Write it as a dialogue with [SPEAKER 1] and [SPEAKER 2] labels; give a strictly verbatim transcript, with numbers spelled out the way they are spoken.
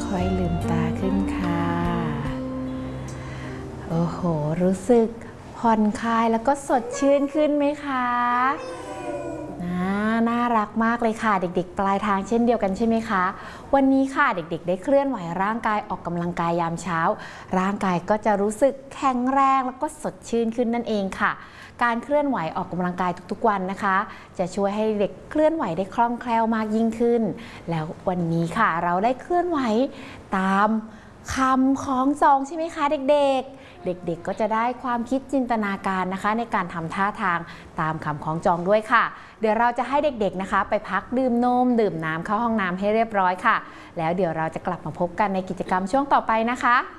[SPEAKER 1] ค่อยๆลืมตาขึ้นค่ะโอ้โหรู้สึกผ่อนคลายแล้วก็สดชื่นขึ้นไหมคะน่ารักมากเลยค่ะเด็กๆปลายทางเช่นเดียวกันใช่ไหมคะวันนี้ค่ะเด็กๆได้เคลื่อนไหวร่างกายออกกำลังกายยามเช้าร่างกายก็จะรู้สึกแข็งแรงแล้วก็สดชื่นขึ้นนั่นเองค่ะการเคลื่อนไหวออกกำลังกายทุกๆวันนะคะจะช่วยให้เด็กเคลื่อนไหวได้คล่องแคล่วมากยิ่งขึ้นแล้ววันนี้ค่ะเราได้เคลื่อนไหวตามคำของจองใช่ไหมคะเด็กๆเด็กๆก็จะได้ความคิดจินตนาการนะคะในการทำท่าทางตามคำของจองด้วยค่ะเดี๋ยวเราจะให้เด็กๆนะคะไปพักดื่มนมดื่มน้ำเข้าห้องน้ำให้เรียบร้อยค่ะแล้วเดี๋ยวเราจะกลับมาพบกันในกิจกรรมช่วงต่อไปนะคะ